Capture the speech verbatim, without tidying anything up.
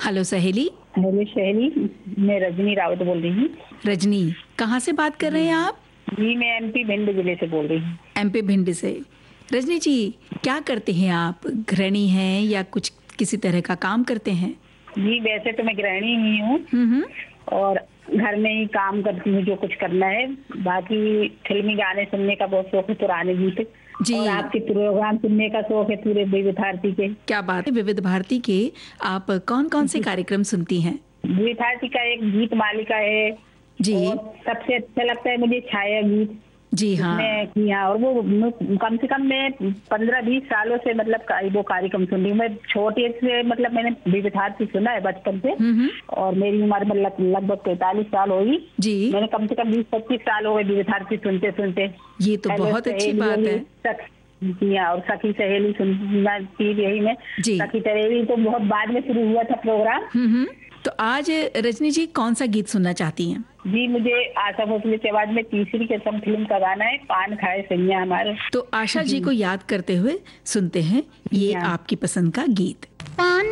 Hello सहेली। Hello सहेली, मैं रजनी रावत बोल रही हूँ। रजनी, कहाँ से बात कर रहे हैं आप? जी, मैं एमपी भिंड जिले से बोल रही हूँ। एमपी भिंड से। रजनी जी, क्या करते हैं आप? गृहिणी हैं या कुछ किसी तरह का काम करते हैं? जी, वैसे तो मैं गृहिणी ही हूँ हम्म हम्म। और घर में ही काम करती हूँ जो कुछ करना है। बाकी फिल्मी गाने सुनने का बहुत शौक है, पुराने गीत। जी, और आपके प्रोग्राम सुनने का शौक है पूरे विविध भारती के। क्या बात है। विविध भारती के आप कौन कौन से कार्यक्रम सुनती हैं? विविध भारती का एक गीत मालिका है जी और सबसे अच्छा लगता है मुझे छाया गीत। जी हाँ। उसमें किया और वो म- कम से कम मैं पंद्रह बीस सालों से मतलब का- वो कार्यक्रम सुन रही हूँ। मैं छोटे से मतलब मैंने विविध भारती सुना है बचपन से। हम्म हम्म। और मेरी उम्र में लग- लगभग पैंतालीस साल होगी। जी, मैंने कम से कम बीस पच्चीस साल हो गए विविध भारती सुनते सुनते। ये तो हेलो बहुत अच्छी सहेली बात होली, है। सख- जी हाँ, और सखी सहेली सुनना थी यही में। जी। सखी सहेली तो बहुत बाद में शुरू हुआ था प्रोग्राम। हम्म हम्म। तो आज रजनी जी कौन सा गीत सुनना चाहती हैं? जी, मुझे आशा भोसले की आवाज में तीसरी कसम फिल्म का गाना है, पान खाए सैया हमारे। तो आशा जी को याद करते हुए सुनते हैं जी ये हाँ। आपकी पसंद का गीत। पान